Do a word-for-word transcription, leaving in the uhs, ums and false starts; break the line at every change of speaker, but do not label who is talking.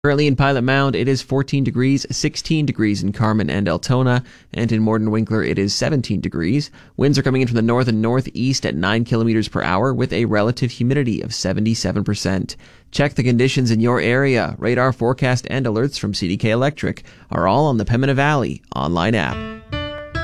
Currently in Pilot Mound, it is fourteen degrees, sixteen degrees in Carmen and Altona, and in Morden Winkler, it is seventeen degrees. Winds are coming in from the north and northeast at nine kilometers per hour with a relative humidity of seventy-seven percent. Check the conditions in your area. Radar forecast and alerts from C D K Electric are all on the Pembina Valley online app.